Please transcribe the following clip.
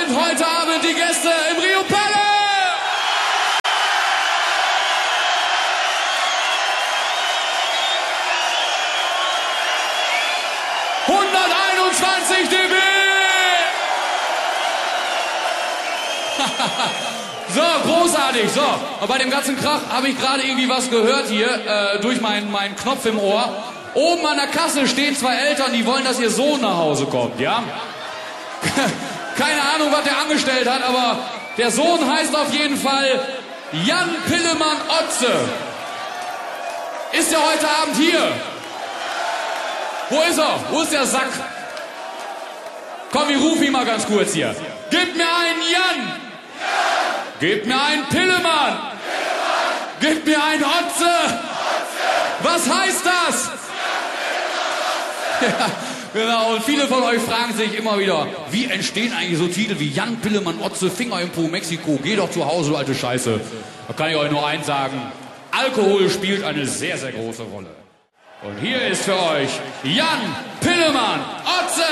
Und heute Abend die Gäste im Rio Pelle. 121 dB. So, großartig. So, und bei dem ganzen Krach habe ich gerade irgendwie was gehört hier durch meinen Knopf im Ohr. Oben an der Kasse stehen zwei Eltern, die wollen, dass ihr Sohn nach Hause kommt, ja? Keine Ahnung, was der angestellt hat, aber der Sohn heißt auf jeden Fall Jan Pillemann Otze. Ist er heute Abend hier? Wo ist er? Wo ist der Sack? Komm, ich rufe ihn mal ganz kurz hier. Gib mir einen Jan! Gib mir einen Pillemann! Gib mir einen Otze! Was heißt das? Ja, genau, und viele von euch fragen sich immer wieder, wie entstehen eigentlich so Titel wie Jan Pillemann Otze, Finger im Po, Mexiko, geh doch zu Hause, du alte Scheiße. Da kann ich euch nur eins sagen, Alkohol spielt eine sehr, sehr große Rolle. Und hier ist für euch Jan Pillemann Otze!